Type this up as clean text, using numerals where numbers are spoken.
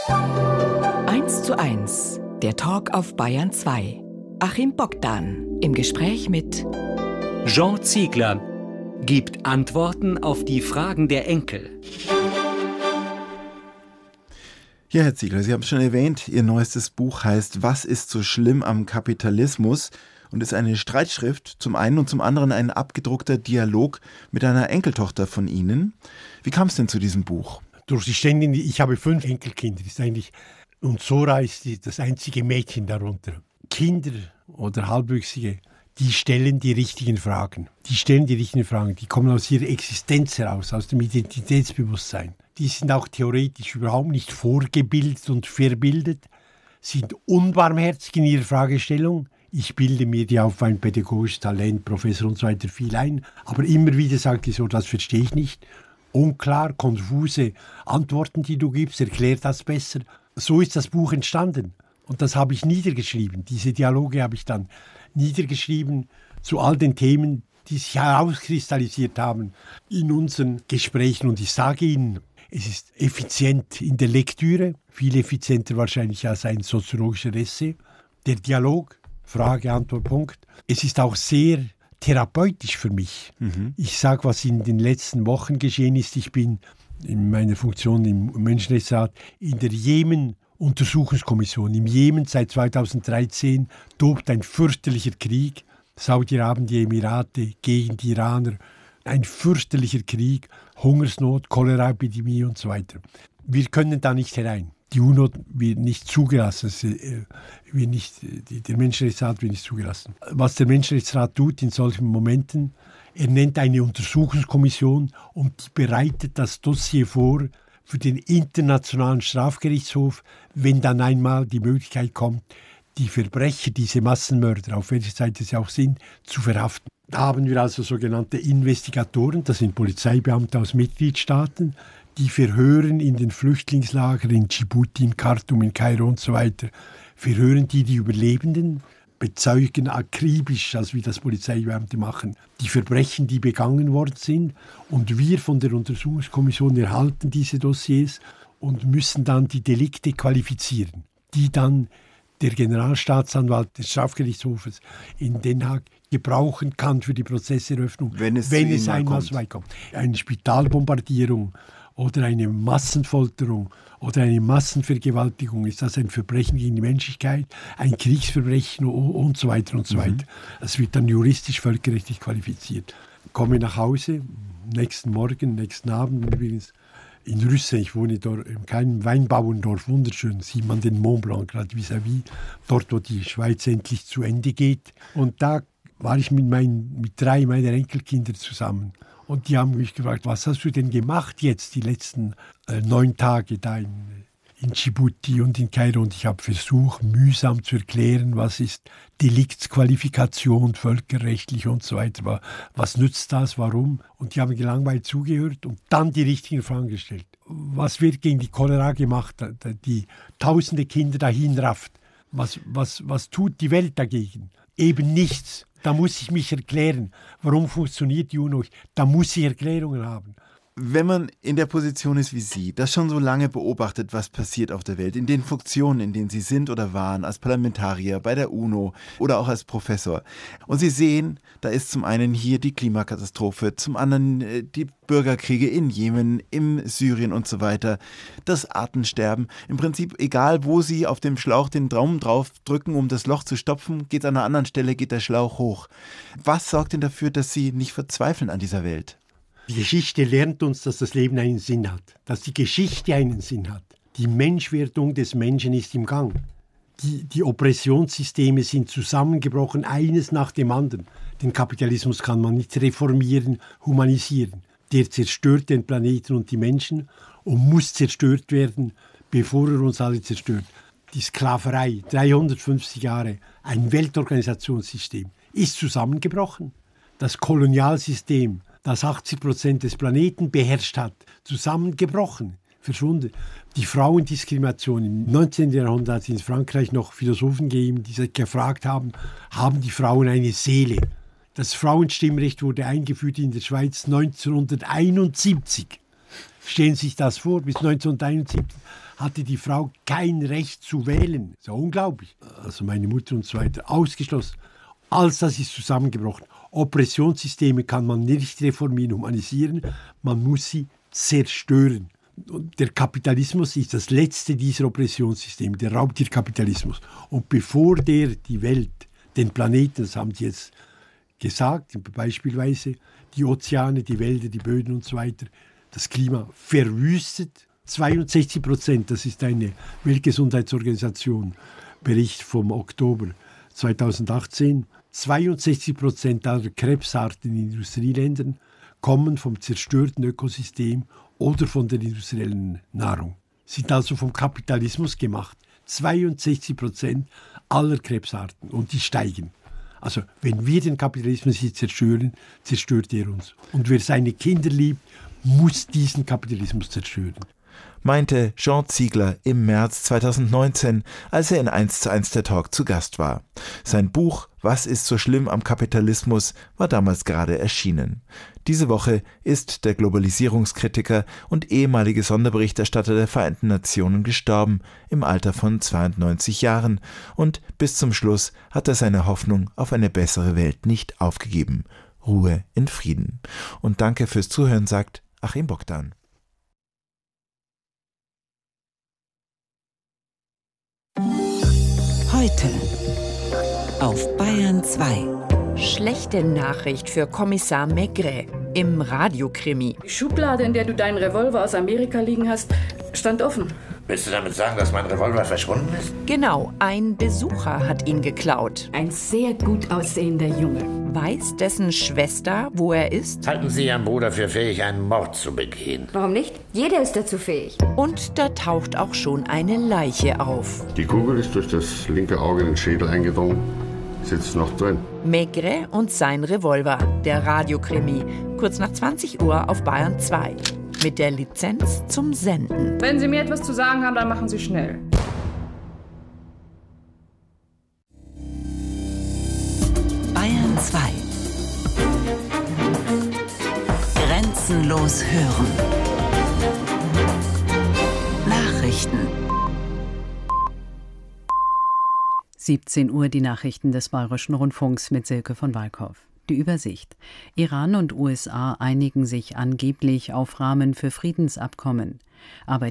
1:1, der Talk auf Bayern 2. Achim Bogdan im Gespräch mit Jean Ziegler gibt Antworten auf die Fragen der Enkel. Ja, Herr Ziegler, Sie haben es schon erwähnt, Ihr neuestes Buch heißt »Was ist so schlimm am Kapitalismus?« und ist eine Streitschrift zum einen und zum anderen ein abgedruckter Dialog mit einer Enkeltochter von Ihnen. Wie kam es denn zu diesem Buch? Durch die Ständin, ich habe 5 Enkelkinder, ist eigentlich, und Zora ist das einzige Mädchen darunter. Kinder oder Halbwüchsige, die stellen die richtigen Fragen. Die kommen aus ihrer Existenz heraus, aus dem Identitätsbewusstsein. Die sind auch theoretisch überhaupt nicht vorgebildet und verbildet, sind unbarmherzig in ihrer Fragestellung. Ich bilde mir die auf ein pädagogisches Talent, Professor und so weiter viel ein, aber immer wieder sagt die so, das verstehe ich nicht. Unklar, konfuse Antworten, die du gibst, erklär das besser. So ist das Buch entstanden. Und das habe ich niedergeschrieben. Diese Dialoge habe ich dann niedergeschrieben zu all den Themen, die sich herauskristallisiert haben in unseren Gesprächen. Und ich sage Ihnen, es ist effizient in der Lektüre, viel effizienter wahrscheinlich als ein soziologischer Essay. Der Dialog, Frage, Antwort, Punkt. Es ist auch sehr therapeutisch für mich. Ich sage, was in den letzten Wochen geschehen ist. Ich bin in meiner Funktion im Menschenrechtsrat in der Jemen-Untersuchungskommission. Im Jemen seit 2013 tobt ein fürchterlicher Krieg. Saudi-Arabien, die Emirate gegen die Iraner. Ein fürchterlicher Krieg, Hungersnot, Choleraepidemie und so weiter. Wir können da nicht herein. Die UNO wird nicht zugelassen. Der Menschenrechtsrat wird nicht zugelassen. Was der Menschenrechtsrat tut in solchen Momenten, er nennt eine Untersuchungskommission und die bereitet das Dossier vor für den Internationalen Strafgerichtshof, wenn dann einmal die Möglichkeit kommt, die Verbrecher, diese Massenmörder, auf welcher Seite sie auch sind, zu verhaften. Da haben wir also sogenannte Investigatoren, das sind Polizeibeamte aus Mitgliedstaaten, die verhören in den Flüchtlingslagern in Djibouti, in Khartoum, in Kairo und so weiter, verhören die Überlebenden, bezeugen akribisch, also wie das Polizeibeamte machen, die Verbrechen, die begangen worden sind. Und wir von der Untersuchungskommission erhalten diese Dossiers und müssen dann die Delikte qualifizieren, die dann der Generalstaatsanwalt des Strafgerichtshofes in Den Haag gebrauchen kann für die Prozesseröffnung, wenn es einmal so weit kommt. Eine Spitalbombardierung oder eine Massenfolterung oder eine Massenvergewaltigung, ist das ein Verbrechen gegen die Menschlichkeit, ein Kriegsverbrechen und so weiter und so weiter. Das wird dann juristisch, völkerrechtlich qualifiziert. Komme nach Hause, nächsten Abend übrigens, in Rüsse, ich wohne dort in keinem Weinbauerndorf, wunderschön, sieht man den Mont Blanc gerade vis-à-vis, dort wo die Schweiz endlich zu Ende geht. Und da war ich mit 3 meiner Enkelkinder zusammen. Und die haben mich gefragt, was hast du denn gemacht jetzt die letzten 9 Tage da in Djibouti und in Kairo? Und ich habe versucht, mühsam zu erklären, was ist Deliktsqualifikation, völkerrechtlich und so weiter. Was nützt das, warum? Und die haben gelangweilt zugehört und dann die richtigen Fragen gestellt. Was wird gegen die Cholera gemacht, die tausende Kinder dahin rafft? Was tut die Welt dagegen? Eben nichts. Da muss ich mich erklären. Warum funktioniert die UNO? Da muss ich Erklärungen haben. Wenn man in der Position ist wie Sie, das schon so lange beobachtet, was passiert auf der Welt, in den Funktionen, in denen Sie sind oder waren, als Parlamentarier, bei der UNO oder auch als Professor, und Sie sehen, da ist zum einen hier die Klimakatastrophe, zum anderen die Bürgerkriege in Jemen, in Syrien und so weiter, das Artensterben, im Prinzip egal, wo Sie auf dem Schlauch den Daumen drauf drücken, um das Loch zu stopfen, geht an einer anderen Stelle, geht der Schlauch hoch. Was sorgt denn dafür, dass Sie nicht verzweifeln an dieser Welt? Die Geschichte lernt uns, dass das Leben einen Sinn hat, dass die Geschichte einen Sinn hat. Die Menschwerdung des Menschen ist im Gang. Die Oppressionssysteme sind zusammengebrochen, eines nach dem anderen. Den Kapitalismus kann man nicht reformieren, humanisieren. Der zerstört den Planeten und die Menschen und muss zerstört werden, bevor er uns alle zerstört. Die Sklaverei, 350 Jahre, ein Weltorganisationssystem, ist zusammengebrochen. Das Kolonialsystem, das 80% des Planeten beherrscht hat, zusammengebrochen, verschwunden. Die Frauendiskrimination im 19. Jahrhundert hat es in Frankreich noch Philosophen gegeben, die sich gefragt haben die Frauen eine Seele? Das Frauenstimmrecht wurde eingeführt in der Schweiz 1971. Stellen Sie sich das vor, bis 1971 hatte die Frau kein Recht zu wählen. So unglaublich. Also meine Mutter und so weiter ausgeschlossen. Alles das ist zusammengebrochen. Oppressionssysteme kann man nicht reformieren, humanisieren, man muss sie zerstören. Und der Kapitalismus ist das letzte dieser Oppressionssysteme, der Raubtierkapitalismus. Und bevor der die Welt, den Planeten, das haben Sie jetzt gesagt, beispielsweise die Ozeane, die Wälder, die Böden und so weiter, das Klima verwüstet, 62%, das ist eine Weltgesundheitsorganisation, Bericht vom Oktober 2018, 62% aller Krebsarten in Industrieländern kommen vom zerstörten Ökosystem oder von der industriellen Nahrung. Sind also vom Kapitalismus gemacht. 62% aller Krebsarten und die steigen. Also wenn wir den Kapitalismus hier zerstören, zerstört er uns. Und wer seine Kinder liebt, muss diesen Kapitalismus zerstören. Meinte Jean Ziegler im März 2019, als er in 1:1 der Talk zu Gast war. Sein Buch »Was ist so schlimm am Kapitalismus« war damals gerade erschienen. Diese Woche ist der Globalisierungskritiker und ehemalige Sonderberichterstatter der Vereinten Nationen gestorben, im Alter von 92 Jahren. Und bis zum Schluss hat er seine Hoffnung auf eine bessere Welt nicht aufgegeben. Ruhe in Frieden. Und danke fürs Zuhören, sagt Achim Bogdan. Heute auf Bayern 2. Schlechte Nachricht für Kommissar Maigret im Radiokrimi. Die Schublade, in der du deinen Revolver aus Amerika liegen hast, stand offen. Willst du damit sagen, dass mein Revolver verschwunden ist? Genau, ein Besucher hat ihn geklaut. Ein sehr gut aussehender Junge. Weiß dessen Schwester, wo er ist? Halten Sie Ihren Bruder für fähig, einen Mord zu begehen? Warum nicht? Jeder ist dazu fähig. Und da taucht auch schon eine Leiche auf. Die Kugel ist durch das linke Auge in den Schädel eingedrungen. Sitzt noch drin. Maigret und sein Revolver, der Radiokrimi. Kurz nach 20 Uhr auf Bayern 2. Mit der Lizenz zum Senden. Wenn Sie mir etwas zu sagen haben, dann machen Sie schnell. Bayern 2. Grenzenlos hören. Nachrichten. 17 Uhr die Nachrichten des Bayerischen Rundfunks mit Silke von Walkhoff. Die Übersicht. Iran und USA einigen sich angeblich auf Rahmen für Friedensabkommen. Aber